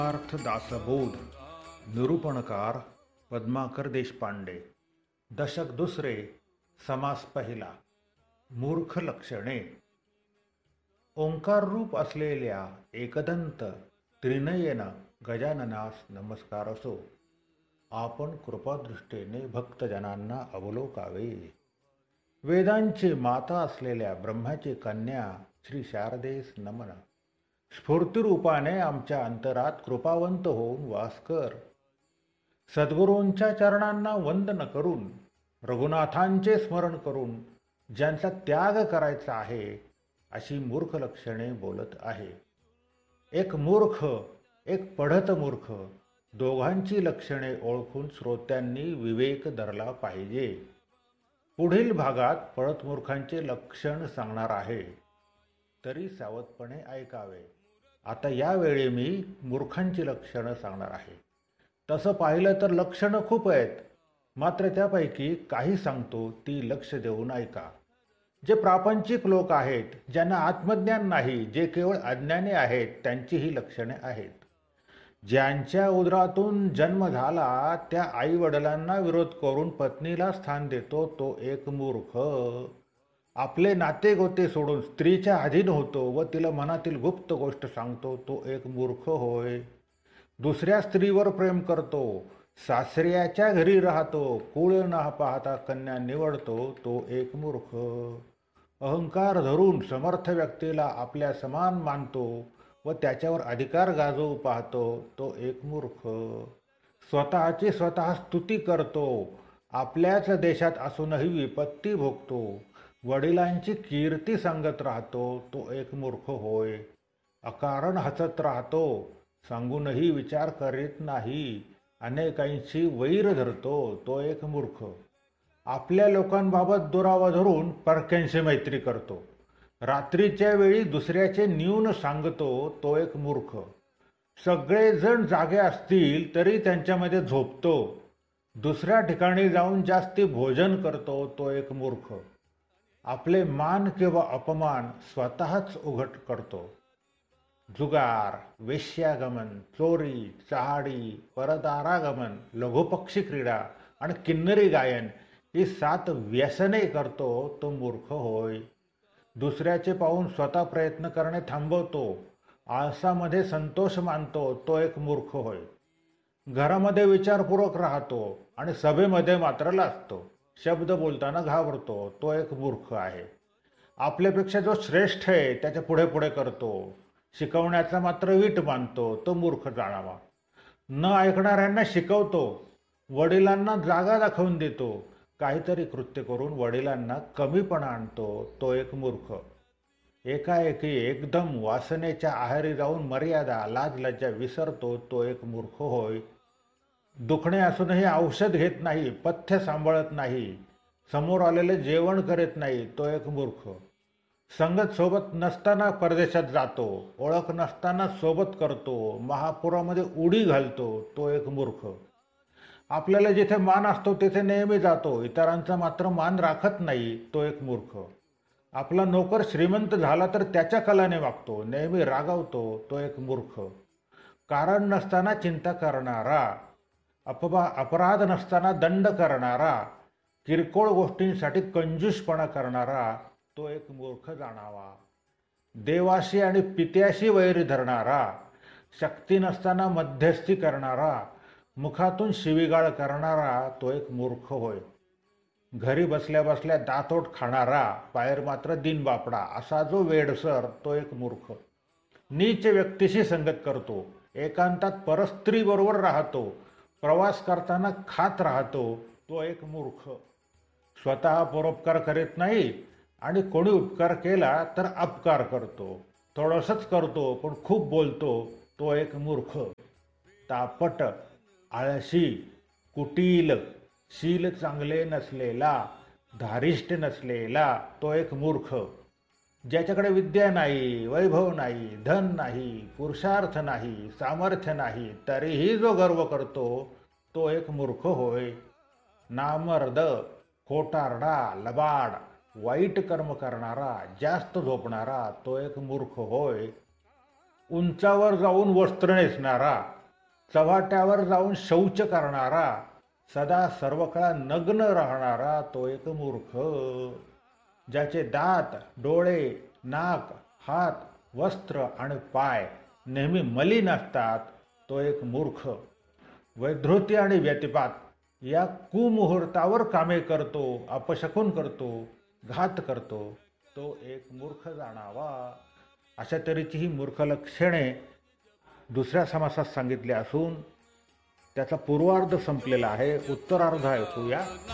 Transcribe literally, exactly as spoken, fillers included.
अर्थ दासबोध निरूपणकार पद्माकर देशपांडे. दशक दुसरे. समास पहिला. मूर्ख लक्षणे. ओंकार रूप असलेल्या एकदंत त्रिनयन गजाननास नमस्कार असो. आपण कृपादृष्टीने भक्तजनांना अवलोकावे. वेदांची माता असलेल्या ब्रह्माची कन्या श्री शारदेस नमन. स्फूर्तिरूपाने आमच्या अंतरात कृपावंत होऊन वास कर. सद्गुरूंच्या चरणांना वंदन करून, रघुनाथांचे स्मरण करून ज्यांचा त्याग करायचा आहे अशी मूर्ख लक्षणे बोलत आहे. एक मूर्ख, एक पढत मूर्ख, दोघांची लक्षणे ओळखून श्रोत्यांनी विवेक धरला पाहिजे. पुढील भागात पढत मूर्खांचे लक्षण सांगणार आहे, तरी सावधपणे ऐकावे. आता यावेळी मी मूर्खांची लक्षणं सांगणार आहे. तसं पाहिलं तर लक्षणं खूप आहेत, मात्र त्यापैकी काही सांगतो ती लक्ष देऊन ऐका. जे प्रापंचिक लोक आहेत, ज्यांना आत्मज्ञान नाही, जे केवळ अज्ञानी आहेत, त्यांची ही लक्षणे आहेत. ज्यांच्या उदरातून जन्म झाला त्या आई वडिलांना विरोध करून पत्नीला स्थान देतो तो एक मूर्ख. आपले नाते गोते सोडून स्त्रीच्या अधीन होतो व तिला मनातील गुप्त गोष्ट सांगतो तो एक मूर्ख होय. दुसऱ्या स्त्रीवर प्रेम करतो, सासऱ्याच्या घरी राहतो, कुळ न पाहता कन्या निवडतो तो एक मूर्ख. अहंकार धरून समर्थ व्यक्तीला आपल्या समान मानतो व त्याच्यावर अधिकार गाजवू पाहतो तो एक मूर्ख. स्वतःची स्वतः स्तुती करतो, आपल्याच देशात असूनही विपत्ती भोगतो, वडिलांची कीर्ती सांगत राहतो तो एक मूर्ख होय. अकारण हसत राहतो, सांगूनही विचार करीत नाही, अनेकांशी वैर धरतो तो एक मूर्ख. आपल्या लोकांबाबत दुरावा धरून परक्यांशी मैत्री करतो, रात्रीच्या वेळी दुसऱ्याचे न्यून सांगतो तो एक मूर्ख. सगळेजण जागे असतील तरी त्यांच्यामध्ये झोपतो, दुसऱ्या ठिकाणी जाऊन जास्ती भोजन करतो तो एक मूर्ख. आपले मान किंवा अपमान स्वतःच उघड करतो. जुगार, वेश्यागमन, चोरी, चहाडी, परदारागमन, लघुपक्षी क्रीडा आणि किन्नरी गायन ही सात व्यसने करतो तो मूर्ख होय. दुसऱ्याचे पाहून स्वतः प्रयत्न करणे थांबवतो, आळसामध्ये संतोष मानतो तो एक मूर्ख होय. घरामध्ये विचारपूर्वक राहतो आणि सभेमध्ये मात्र लाजतो, शब्द बोलताना घाबरतो तो एक मूर्ख आहे. आपल्यापेक्षा जो श्रेष्ठ आहे त्याच्या पुढे पुढे करतो, शिकवण्याचा मात्र वीट मानतो तो मूर्ख जाणावा. न ऐकणाऱ्यांना शिकवतो, वडिलांना जागा दाखवून देतो, काहीतरी कृत्य करून वडिलांना कमीपणा आणतो तो एक मूर्ख. एकाएकी एकदम वासनेच्या आहारी जाऊन मर्यादा लाज लज्जा विसरतो तो एक मूर्ख होय. दुखणे असूनही औषध घेत नाही, पथ्य सांभाळत नाही, समोर आलेले जेवण करीत नाही तो एक मूर्ख. संगत सोबत नसताना परदेशात जातो, ओळख नसताना सोबत करतो, महापुरामध्ये उडी घालतो तो एक मूर्ख. आपल्याला जिथे मान असतो तिथे नेहमी जातो, इतरांचा मात्र मान राखत नाही तो एक मूर्ख. आपला नोकर श्रीमंत झाला तर त्याच्या कलाने वागतो, नेहमी रागावतो तो एक मूर्ख. कारण नसताना चिंता करणारा, अपवा अपराध नसताना दंड करणारा, किरकोळ गोष्टींसाठी कंजूसपणा करणारा तो एक मूर्ख जाणावा. देवाशी आणि पित्याशी वैर धरणारा, शक्ती नसताना मध्यस्थी करणारा, मुखातून शिवीगाळ करणारा तो एक मूर्ख होय. घरी बसल्या बसल्या दातोट खाणारा, बाहेर मात्र दिनबापडा असा जो वेडसर तो एक मूर्ख. नीच व्यक्तीशी संगत करतो, एकांतात परस्त्री बरोबर राहतो, प्रवास करताना खात राहतो तो एक मूर्ख. स्वतः परोपकार करीत नाही आणि कोणी उपकार केला तर अपकार करतो, थोडंसंच करतो पण खूप बोलतो तो एक मूर्ख. तापट, आळशी, कुटील, शील चांगले नसलेला, धारिष्ट नसलेला तो एक मूर्ख. ज्याच्याकडे विद्या नाही, वैभव नाही, धन नाही, पुरुषार्थ नाही, सामर्थ्य नाही, तरीही जो गर्व करतो तो एक मूर्ख होय. नामर्द, खोटारडा, लबाड, वाईट कर्म करणारा, जास्त झोपणारा तो एक मूर्ख होय. उंचावर जाऊन वस्त्र नेसणारा, चव्हाट्यावर जाऊन शौच करणारा, सदा सर्व काळ नग्न राहणारा तो एक मूर्ख. ज्याचे दात, डोळे, नाक, हात, वस्त्र आणि पाय नेहमी मलिन असतात तो एक मूर्ख. वैधृती आणि व्यतिपात या कुमुहूर्तावर कामे करतो, अपशकुन करतो, घात करतो तो एक मूर्ख जाणावा. अशा तऱ्हेची ही मूर्ख लक्षणे दुसऱ्या समासात सांगितली असून त्याचा पूर्वार्ध संपलेला आहे. उत्तरार्ध ऐकूया.